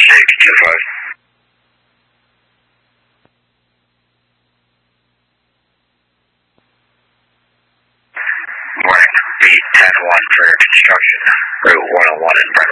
625. Morning, B10-1 for construction, Route 101 in Brown.